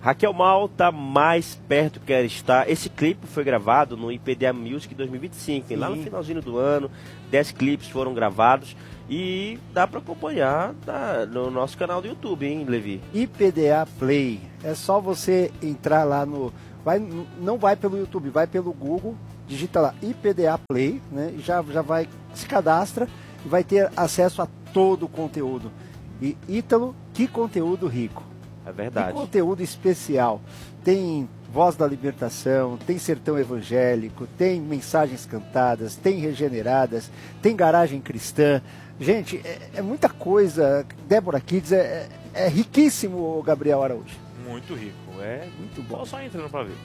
Raquel Mal tá mais perto que ela está. Esse clipe foi gravado no IPDA Music 2025, lá no finalzinho do ano. 10 clipes foram gravados e dá para acompanhar no nosso canal do YouTube, hein, Levi? IPDA Play. É só você entrar lá no... não vai pelo YouTube, vai pelo Google, digita lá IPDA Play, né? E já vai, se cadastra e vai ter acesso a todo o conteúdo. E Ítalo, que conteúdo rico. É verdade. Que conteúdo especial. Tem Voz da Libertação, tem Sertão Evangélico, tem Mensagens Cantadas, tem Regeneradas, tem Garagem Cristã. Gente, é muita coisa. Débora Kids é riquíssimo, Gabriel Araújo. Muito rico, muito bom. Só entrando para ver.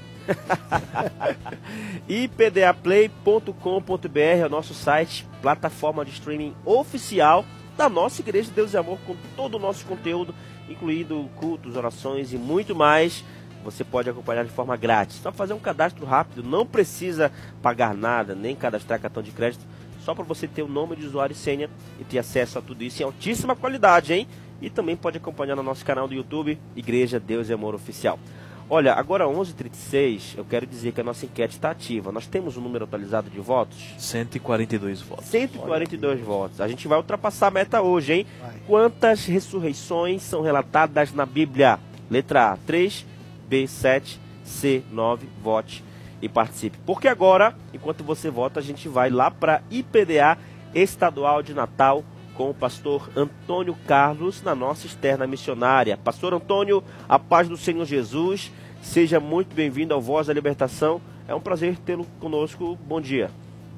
ipdaplay.com.br é o nosso site, plataforma de streaming oficial da nossa Igreja de Deus e Amor, com todo o nosso conteúdo, incluindo cultos, orações e muito mais. Você pode acompanhar de forma grátis. Só fazer um cadastro rápido, não precisa pagar nada, nem cadastrar cartão de crédito, só para você ter o nome de usuário e senha e ter acesso a tudo isso em altíssima qualidade, hein? E também pode acompanhar no nosso canal do YouTube, Igreja Deus e Amor Oficial. Olha, agora 11h36, eu quero dizer que a nossa enquete está ativa. Nós temos um número atualizado de votos? 142 votos. 142 votos. A gente vai ultrapassar a meta hoje, hein? Vai. Quantas ressurreições são relatadas na Bíblia? Letra A, 3, B, 7, C, 9. Vote e participe. Porque agora, enquanto você vota, a gente vai lá para IPDA Estadual de Natal com o pastor Antônio Carlos na nossa externa missionária. Pastor Antônio, a paz do Senhor Jesus, seja muito bem-vindo ao Voz da Libertação. É um prazer tê-lo conosco. Bom dia.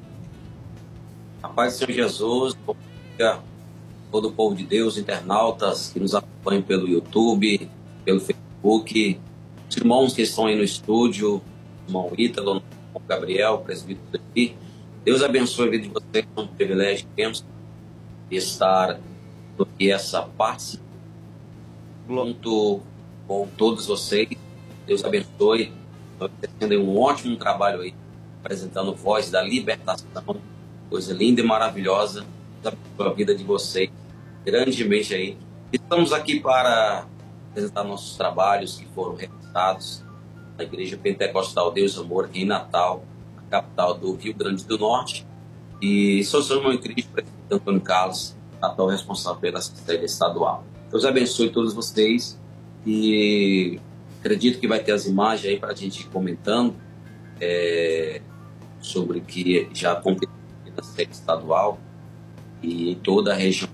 A paz do Senhor Jesus, bom dia todo o povo de Deus, internautas que nos acompanham pelo YouTube, pelo Facebook, os irmãos que estão aí no estúdio, o irmão Ítalo, o irmão Gabriel, o presbítero aqui. Deus abençoe a vida de vocês, é um privilégio que temos de estar aqui essa parte junto com todos vocês. Deus abençoe. Nós tendo um ótimo trabalho aí, apresentando Voz da Libertação, coisa linda e maravilhosa. Deus abençoe a vida de vocês grandemente aí. Estamos aqui para apresentar nossos trabalhos que foram realizados na Igreja Pentecostal Deus e Amor, aqui em Natal, a capital do Rio Grande do Norte. E sou seu irmão em Cristo, presidente Antônio Carlos, atual responsável pela sede estadual. Deus abençoe todos vocês e acredito que vai ter as imagens aí para a gente ir comentando sobre o que já aconteceu na sede estadual e em toda a região.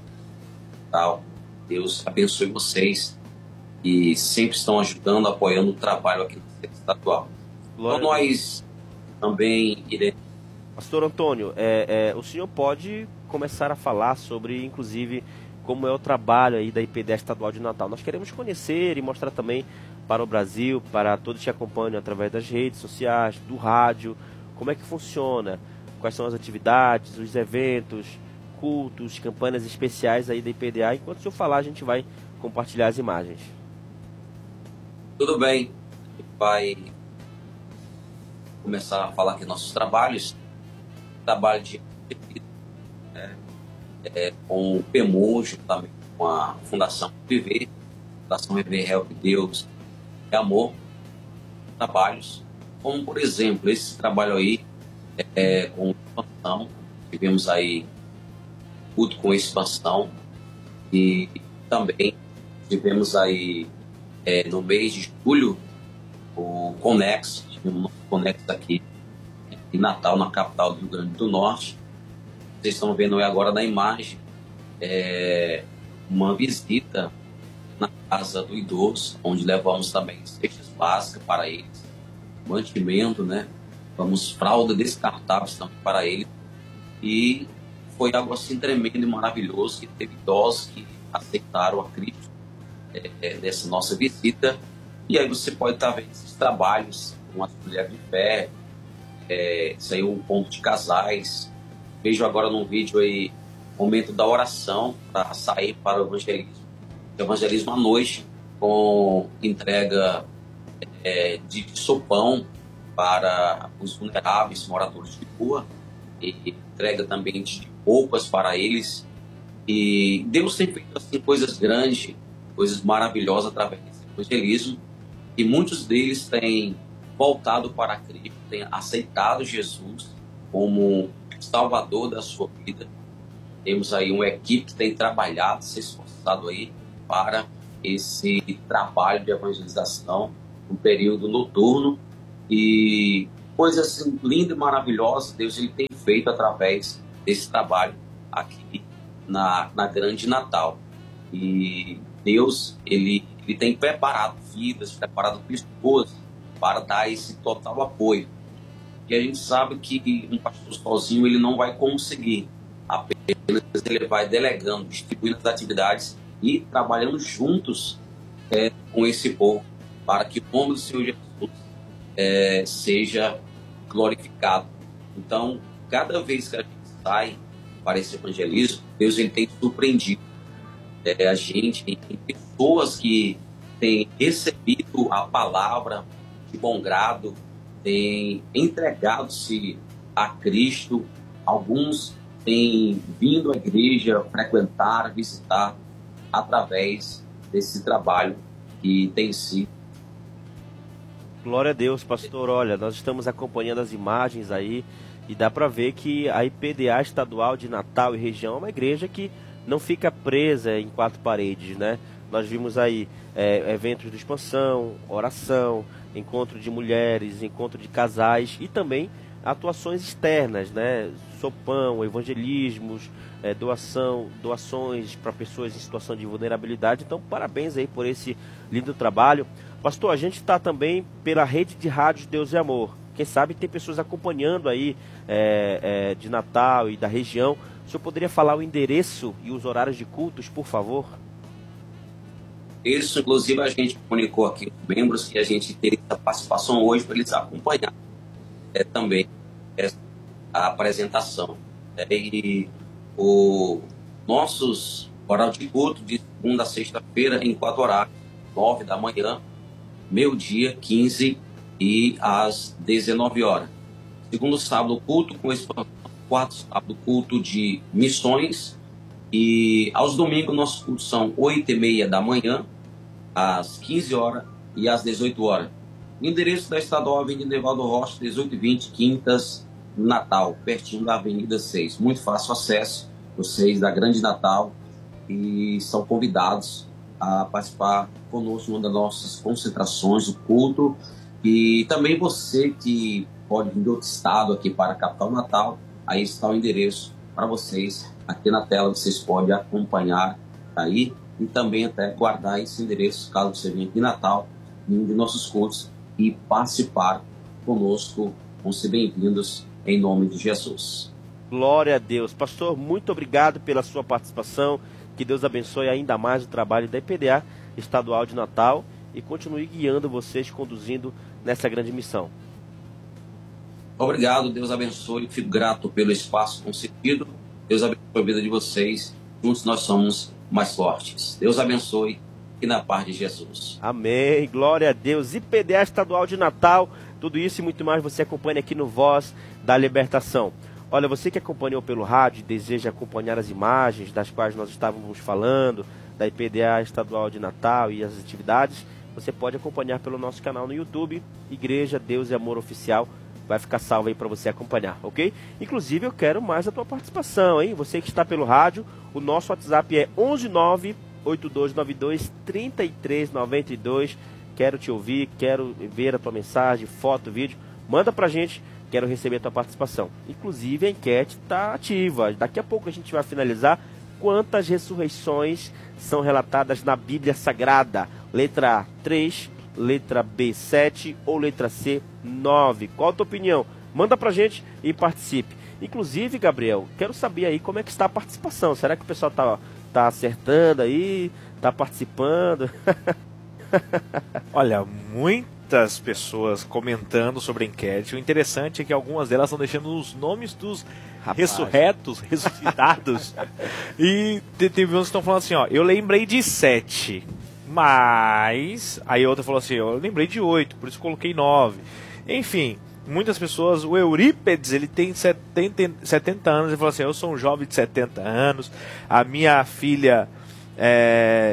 Deus abençoe vocês e sempre estão ajudando, apoiando o trabalho aqui na sede estadual. Então nós também iremos. Pastor Antônio, o senhor pode começar a falar sobre, inclusive, como é o trabalho aí da IPDA Estadual de Natal. Nós queremos conhecer e mostrar também para o Brasil, para todos que acompanham através das redes sociais, do rádio, como é que funciona, quais são as atividades, os eventos, cultos, campanhas especiais aí da IPDA. Enquanto o senhor falar, a gente vai compartilhar as imagens. Tudo bem, a gente vai começar a falar aqui nossos trabalhos. Trabalho de com o PEMUJ, também com a Fundação Viver, Fundação Viver Help Deus e Amor. Trabalhos, como por exemplo, esse trabalho aí com expansão, tivemos aí culto com expansão e também tivemos aí no mês de julho o Conex, tivemos um Conex aqui em Natal, na capital do Rio Grande do Norte. Vocês estão vendo aí agora na imagem uma visita na casa do idoso, onde levamos também cestas básicas para eles, mantimento, né? Vamos fralda descartáveis também para eles. E foi algo assim tremendo e maravilhoso, que teve idosos que aceitaram a Cristo nessa nossa visita. E aí você pode estar vendo esses trabalhos com as mulheres de fé. Isso aí é um ponto de casais. Vejo agora num vídeo aí momento da oração para sair para o evangelismo. Evangelismo à noite, com entrega de sopão para os vulneráveis, moradores de rua, e entrega também de roupas para eles. E Deus tem feito assim coisas grandes, coisas maravilhosas através desse evangelismo. e muitos deles têm voltado para Cristo, têm aceitado Jesus como Salvador da sua vida. Temos aí uma equipe que tem trabalhado, se esforçado aí para esse trabalho de evangelização no período noturno, e coisas assim, lindas e maravilosas Deus ele tem feito através desse trabalho aqui na Grande Natal. E Deus ele tem preparado vidas, preparado pessoas para dar esse total apoio. E a gente sabe que um pastor sozinho ele não vai conseguir, apenas ele vai delegando, distribuindo as atividades e trabalhando juntos com esse povo, para que o nome do Senhor Jesus seja glorificado. Então, cada vez que a gente sai para esse evangelismo, Deus ele tem surpreendido a gente, tem pessoas que têm recebido a palavra de bom grado, têm entregado-se a Cristo, alguns têm vindo à igreja, frequentar, visitar, através desse trabalho que tem sido. Glória a Deus, pastor. Olha, nós estamos acompanhando as imagens aí e dá para ver que a IPDA estadual de Natal e região é uma igreja que não fica presa em quatro paredes, né? Nós vimos aí eventos de expansão, oração, encontro de mulheres, encontro de casais e também atuações externas, né? Sopão, evangelismos, doações para pessoas em situação de vulnerabilidade. Então, parabéns aí por esse lindo trabalho. Pastor, a gente está também pela rede de rádios Deus e Amor. Quem sabe tem pessoas acompanhando aí de Natal e da região. O senhor poderia falar o endereço e os horários de cultos, por favor? Isso, inclusive, a gente comunicou aqui com os membros que a gente teria essa participação hoje para eles acompanharem também a apresentação. E o nossos horários de culto de segunda a sexta-feira em 4 horários, 9 da manhã, meio-dia, 15 e às 19 horas. Segundo sábado, culto com expansão. Quarto sábado, culto de missões. E aos domingos, nossos cultos são 8h30 da manhã, às 15 horas e às 18 horas. O endereço da Estadual Avenida Evaldo Rocha, 1820, Quintas, Natal, pertinho da Avenida 6. Muito fácil acesso, vocês da Grande Natal, e são convidados a participar conosco em uma das nossas concentrações, o culto. E também você que pode vir de outro estado aqui para a capital Natal, aí está o endereço para vocês, aqui na tela vocês podem acompanhar aí e também até guardar esse endereço, caso você venha aqui em Natal, em um de nossos cultos e participar conosco. Vão ser bem-vindos em nome de Jesus. Glória a Deus. Pastor, muito obrigado pela sua participação. Que Deus abençoe ainda mais o trabalho da IPDA Estadual de Natal e continue guiando vocês, conduzindo nessa grande missão. Obrigado, Deus abençoe. Fico grato pelo espaço concedido. Deus abençoe a vida de vocês. Juntos nós somos mais fortes. Deus abençoe e na paz de Jesus. Amém. Glória a Deus. IPDA Estadual de Natal. Tudo isso e muito mais você acompanha aqui no Voz da Libertação. Olha, você que acompanhou pelo rádio e deseja acompanhar as imagens das quais nós estávamos falando, da IPDA Estadual de Natal e as atividades, você pode acompanhar pelo nosso canal no YouTube, Igreja Deus e Amor Oficial. Vai ficar salvo aí para você acompanhar, ok? Inclusive, eu quero mais a tua participação, hein? Você que está pelo rádio, o nosso WhatsApp é 11982923392. Quero te ouvir, quero ver a tua mensagem, foto, vídeo. Manda pra gente. Quero receber a tua participação. Inclusive, a enquete está ativa. Daqui a pouco a gente vai finalizar. Quantas ressurreições são relatadas na Bíblia Sagrada? Letra A, 3. Letra B, 7. Ou letra C, 9. Qual a tua opinião? Manda pra gente e participe. Inclusive, Gabriel, quero saber aí como é que está a participação. Será que o pessoal tá acertando aí? Tá participando? Olha, muitas pessoas comentando sobre a enquete. O interessante é que algumas delas estão deixando os nomes dos ressurretos, ressuscitados. E teve uns que estão falando assim, ó, eu lembrei de 7, mas... Aí outra falou assim, eu lembrei de 8, por isso coloquei 9. Enfim, muitas pessoas... O Eurípedes, ele tem 70 anos, ele falou assim, eu sou um jovem de 70 anos, a minha filha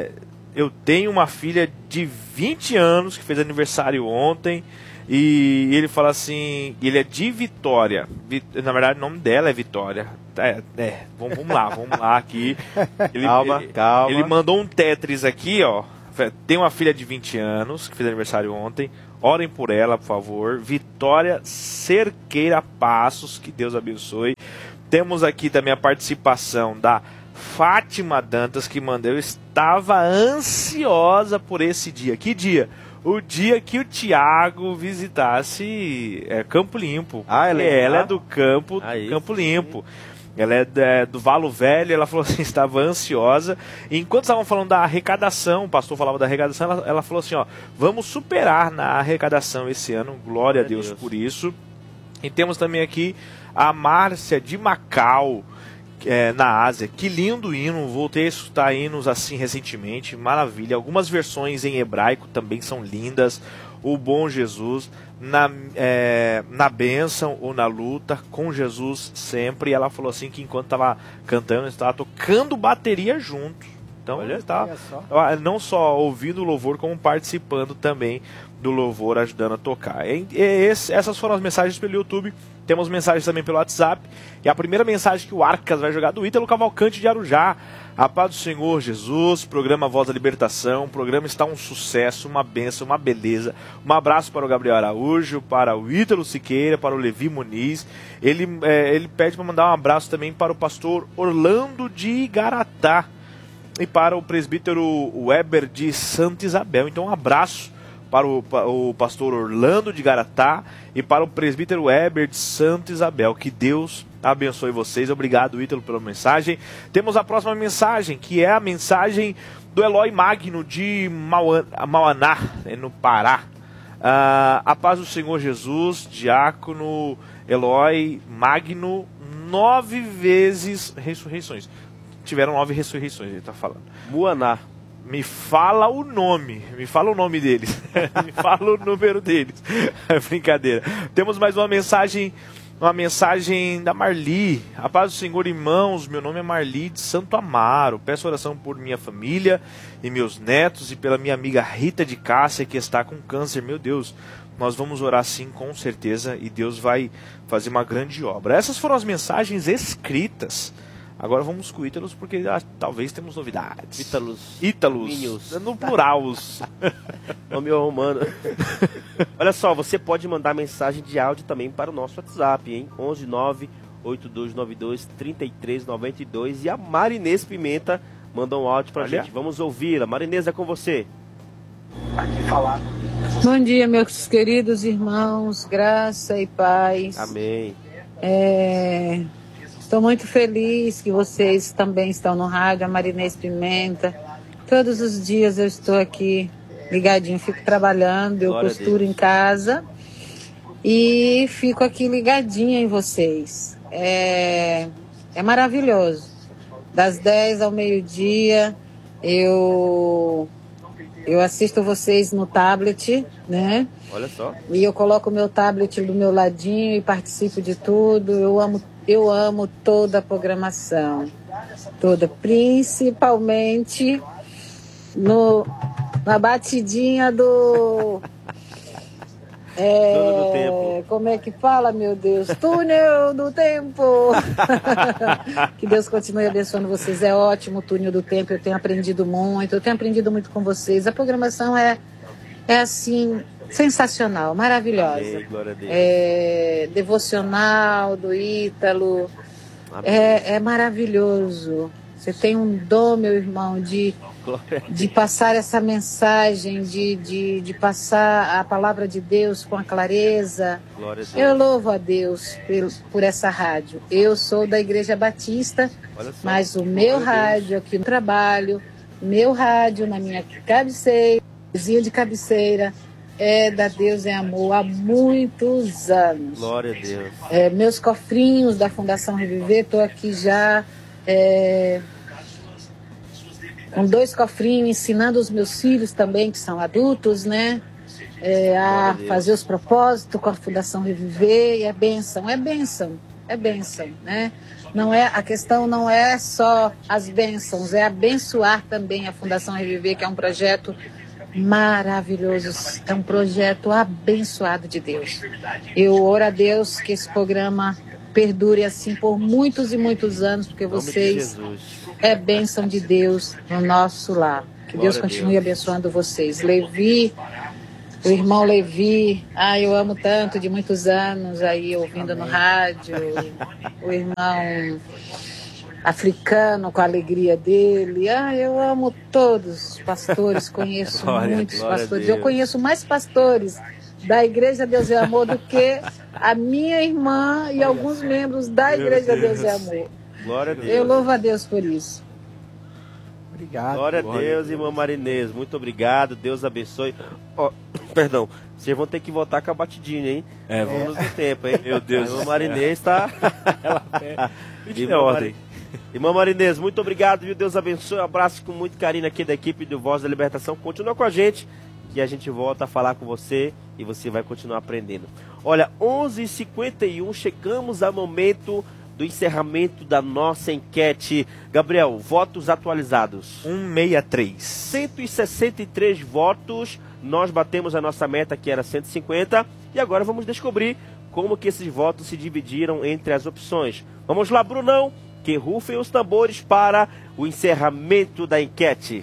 eu tenho uma filha de 20 anos que fez aniversário ontem. E ele fala assim, ele é de Vitória. Na verdade, o nome dela é Vitória. Vamos lá aqui. Calma. Ele mandou um Tetris aqui, ó. Tem uma filha de 20 anos que fez aniversário ontem. Orem por ela, por favor. Vitória Cerqueira Passos, que Deus abençoe. Temos aqui também a participação da Fátima Dantas, que mandou. Eu estava ansiosa por esse dia. Que dia? O dia que o Thiago visitasse Campo Limpo. Ela é do Campo Limpo. Ela é do Valo Velho. Ela falou assim, estava ansiosa. E enquanto estavam falando da arrecadação, o pastor falava da arrecadação, ela falou assim, ó, vamos superar na arrecadação esse ano. Glória a Deus por isso. E temos também aqui a Márcia de Macau, na Ásia. Que lindo hino, voltei a escutar hinos assim recentemente, maravilha. Algumas versões em hebraico também são lindas. O bom Jesus, na bênção ou na luta, com Jesus sempre. E ela falou assim que enquanto estava cantando, estava tocando bateria junto. Então ele estava não só ouvindo o louvor, como participando também do louvor, ajudando a tocar. Essas foram as mensagens pelo YouTube. Temos mensagens também pelo WhatsApp. E a primeira mensagem que o Arcas vai jogar do Ítalo Cavalcante de Arujá. A paz do Senhor Jesus, programa Voz da Libertação. O programa está um sucesso, uma bênção, uma beleza. Um abraço para o Gabriel Araújo, para o Ítalo Siqueira, para o Levi Muniz. Ele pede para mandar um abraço também para o pastor Orlando de Igaratá e para o presbítero Weber de Santa Isabel. Então um abraço para o pastor Orlando de Igaratá e para o presbítero Weber de Santa Isabel. Que Deus abençoe vocês. Obrigado, Ítalo, pela mensagem. Temos a próxima mensagem, que é a mensagem do Eloy Magno de Mauaná, no Pará. A paz do Senhor Jesus, diácono Eloy Magno, 9 vezes ressurreições. Tiveram 9 ressurreições, ele está falando. Muaná. Me fala o nome deles. Me fala o número deles. É brincadeira. Temos mais uma mensagem da Marli. A paz do Senhor, irmãos. Meu nome é Marli de Santo Amaro. Peço oração por minha família e meus netos e pela minha amiga Rita de Cássia, que está com câncer. Meu Deus, nós vamos orar sim, com certeza, e Deus vai fazer uma grande obra. Essas foram as mensagens escritas. Agora vamos com Ítalos, porque talvez temos novidades. Ítalos. No plural. Nome romano. Olha só, você pode mandar mensagem de áudio também para o nosso WhatsApp, hein? 11982923392. E a Marinês Pimenta mandou um áudio pra gente. Vamos ouvir. A Marinês, é com você. Bom dia, meus queridos irmãos. Graça e paz. Amém. Estou muito feliz que vocês também estão no rádio, a Marinês Pimenta. Todos os dias eu estou aqui ligadinho, fico trabalhando, eu costuro em casa e fico aqui ligadinha em vocês. É maravilhoso. Das 10 ao meio-dia eu assisto vocês no tablet, né? Olha só. E eu coloco o meu tablet do meu ladinho e participo de tudo. Eu amo toda a programação, toda, principalmente na batidinha do... do tempo. Como é que fala, meu Deus? Túnel do Tempo! Que Deus continue abençoando vocês. É ótimo o Túnel do Tempo, eu tenho aprendido muito com vocês. A programação é assim... sensacional, maravilhosa. Amém, glória a Deus. Devocional do Ítalo. É maravilhoso. Você tem um dom, meu irmão, de passar essa mensagem, de passar a palavra de Deus com a clareza. Glória a Deus. Eu louvo a Deus por essa rádio. Eu sou da Igreja Batista, mas o meu rádio aqui no trabalho, meu rádio na minha cabeceira, vizinho de cabeceira, é da Deus é Amor há muitos anos. Glória a Deus. Meus cofrinhos da Fundação Reviver, estou aqui já com 2 cofrinhos, ensinando os meus filhos também, que são adultos, né? A fazer os propósitos com a Fundação Reviver, e é bênção. é bênção, né? A questão não é só as bênçãos, é abençoar também a Fundação Reviver, que é um projeto maravilhoso, é um projeto abençoado de Deus. Eu oro a Deus que esse programa perdure assim por muitos e muitos anos, porque vocês é bênção de Deus no nosso lar. Que Deus continue abençoando vocês. Levi, o irmão Levi, eu amo tanto, de muitos anos aí ouvindo no rádio, o irmão africano com a alegria dele. Eu amo todos os pastores, conheço muitos pastores. Eu conheço mais pastores da Igreja Deus e Amor do que a minha irmã e alguns membros da Igreja Deus e Amor. Glória a Deus. Eu louvo a Deus por isso. Obrigado. Glória a Deus, irmã Marinês. Muito obrigado. Deus abençoe. Perdão. Vocês vão ter que voltar com a batidinha, hein? Vamos no tempo, hein? Meu Deus. A irmã Marinês está... Irmã Marinês, muito obrigado, viu? Deus abençoe. Um abraço com muito carinho aqui da equipe do Voz da Libertação. Continua com a gente, que a gente volta a falar com você e você vai continuar aprendendo. Olha, 11h51, chegamos ao momento do encerramento da nossa enquete. Gabriel, votos atualizados. 163. 163 votos. Nós batemos a nossa meta, que era 150. E agora vamos descobrir como que esses votos se dividiram entre as opções. Vamos lá, Brunão, que rufem os tambores para o encerramento da enquete.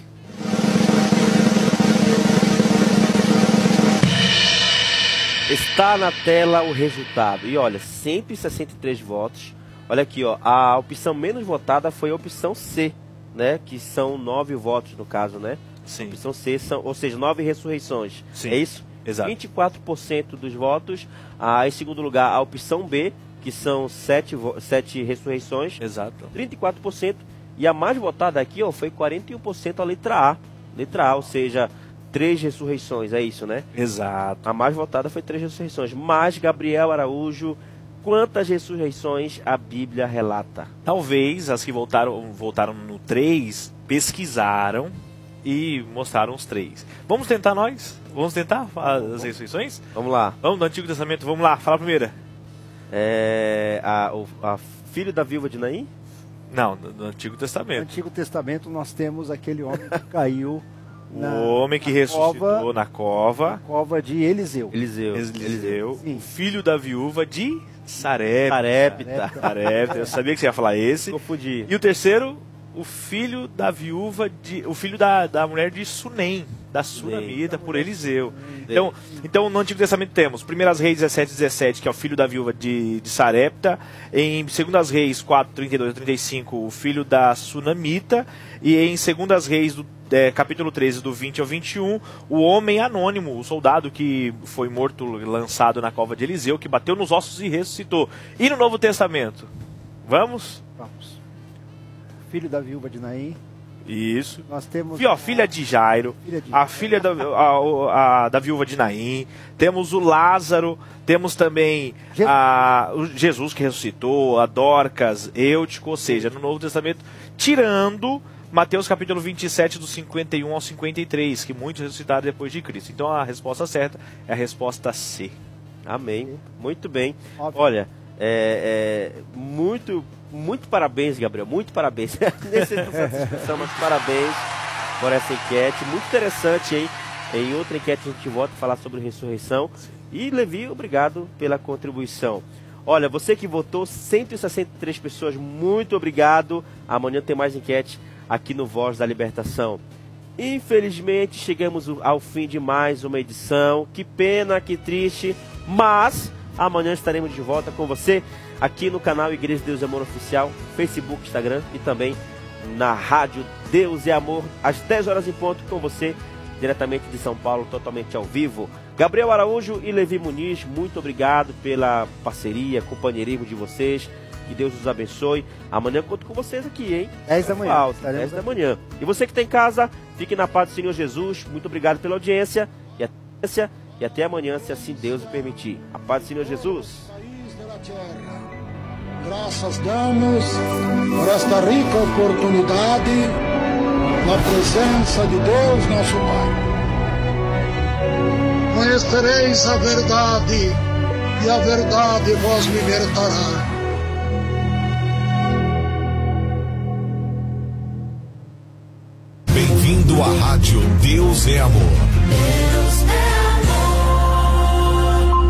Está na tela o resultado. E olha, 163 votos. Olha aqui, ó, a opção menos votada foi a opção C, né? Que são 9 votos no caso, né? Sim. A opção C, ou seja, 9 ressurreições. Sim. É isso? Exato. 24% dos votos. Em segundo lugar, a opção B, que são 7 ressurreições. Exato. 34%. E a mais votada aqui, ó, foi 41% a letra A. Letra A, ou seja, 3 ressurreições, é isso, né? Exato. A mais votada foi 3 ressurreições. Mas, Gabriel Araújo, quantas ressurreições a Bíblia relata? Talvez as que votaram no 3 pesquisaram e mostraram os 3. Vamos tentar nós? Vamos tentar as ressurreições? Vamos lá. Vamos no Antigo Testamento, vamos lá, fala a primeira. A filho da viúva de Naim? Não, no Antigo Testamento. No Antigo Testamento nós temos aquele homem que caiu o homem que ressuscitou na cova de Eliseu. Eliseu. O filho da viúva de Sarepta. Eu sabia que você ia falar esse. Confundi. E o terceiro, o filho da viúva o filho da mulher de Sunem, da Sunamita, por Eliseu. Então no Antigo Testamento temos 1 Reis 17:17, que é o filho da viúva de Sarepta. Em 2 Reis 4:32-35, o filho da Sunamita. E em 2 Reis capítulo 13, do 20 ao 21, o homem anônimo, o soldado que foi morto, lançado na cova de Eliseu, que bateu nos ossos e ressuscitou. E no Novo Testamento? Vamos? Vamos. Filho da viúva de Naim. Isso. Nós temos filha de Jairo, a filha da viúva de Naim. Temos o Lázaro. Temos também o Jesus que ressuscitou, a Dorcas, Eutico. Ou seja, no Novo Testamento, tirando Mateus capítulo 27, do 51 ao 53, que muitos ressuscitaram depois de Cristo. Então a resposta certa é a resposta C. Amém. Muito bem. Óbvio. Olha, muito parabéns, Gabriel. Muito parabéns. Nessa discussão, mas parabéns por essa enquete. Muito interessante, hein? Em outra enquete a gente volta a falar sobre ressurreição. E Levi, obrigado pela contribuição. Olha, você que votou, 163 pessoas, muito obrigado. Amanhã tem mais enquete aqui no Voz da Libertação. Infelizmente chegamos ao fim de mais uma edição. Que pena, que triste, mas amanhã estaremos de volta com você aqui no canal Igreja Deus e Amor Oficial, Facebook, Instagram e também na rádio Deus e Amor, às 10 horas em ponto, com você diretamente de São Paulo, totalmente ao vivo. Gabriel Araújo e Levi Muniz, muito obrigado pela parceria, companheirismo de vocês. Que Deus os abençoe. Amanhã conto com vocês aqui, hein? 10 da manhã. 10 da manhã. E você que está em casa, fique na paz do Senhor Jesus. Muito obrigado pela audiência. E até amanhã, se assim Deus o permitir. A paz do Senhor Jesus. Graças damos por esta rica oportunidade na presença de Deus, nosso Pai. Conhecereis a verdade, e a verdade vos libertará. sua rádio Deus é Amor. Deus é amor.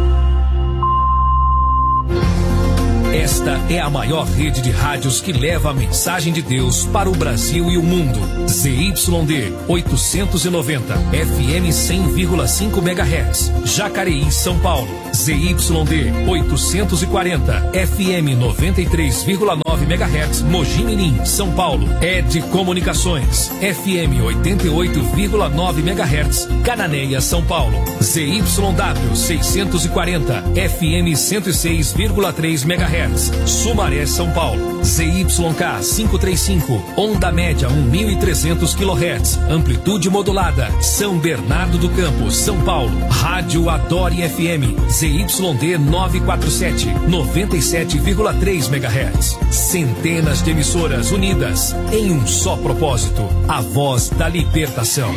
Esta é a maior rede de rádios que leva a mensagem de Deus para o Brasil e o mundo. ZYD 890, FM 100,5 MHz, Jacareí, São Paulo. ZYD 840, FM 93,9 MHz, Mogi Mirim, São Paulo. ED Comunicações, FM 88,9 MHz, Cananéia, São Paulo. ZYW 640, FM 106,3 MHz, Sumaré, São Paulo. ZYK 535, onda média 1.300 kHz, amplitude modulada, São Bernardo do Campo, São Paulo. Rádio Adore FM, ZYD 947, 97,3 MHz. Centenas de emissoras unidas em um só propósito, a voz da libertação.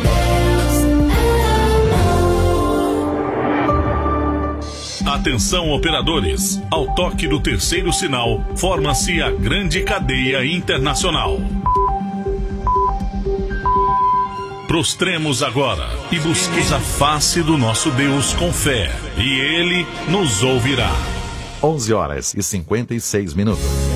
Atenção, operadores. Ao toque do terceiro sinal, forma-se a grande cadeia internacional. Prostremos agora e busquemos a face do nosso Deus com fé, e Ele nos ouvirá. 11 horas e 56 minutos.